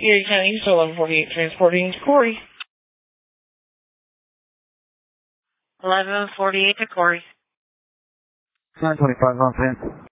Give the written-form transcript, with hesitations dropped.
Erie County, East 1148, transporting to Corey. 1148 to Corey. 925 on fence.